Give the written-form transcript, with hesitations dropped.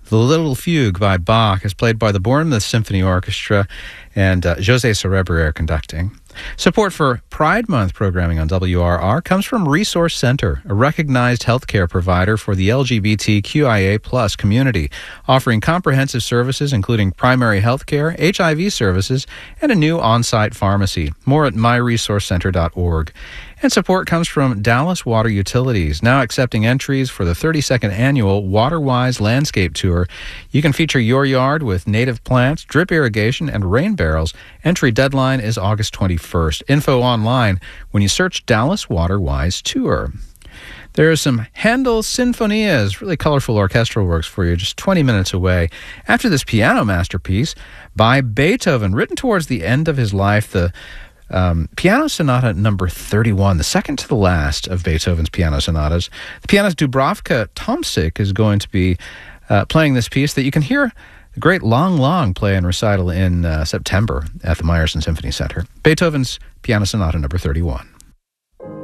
The Little Fugue by Bach is played by the Bournemouth Symphony Orchestra and José Cerebrier conducting. Support for Pride Month programming on WRR comes from Resource Center, a recognized healthcare provider for the LGBTQIA+ community, offering comprehensive services including primary healthcare, HIV services, and a new on-site pharmacy. More at myresourcecenter.org. And support comes from Dallas Water Utilities, now accepting entries for the 32nd annual WaterWise Landscape Tour. You can feature your yard with native plants, drip irrigation, and rain barrels. Entry deadline is August 21st. Info online when you search Dallas WaterWise Tour. There are some Handel Sinfonias, really colorful orchestral works for you, just 20 minutes away. After this piano masterpiece by Beethoven, written towards the end of his life, the Piano Sonata number 31, the second to the last of Beethoven's piano sonatas. The pianist Dubravka Tomsik is going to be playing this piece that you can hear the great Long play and recital in September at the Meyerson Symphony Center. Beethoven's Piano Sonata number 31.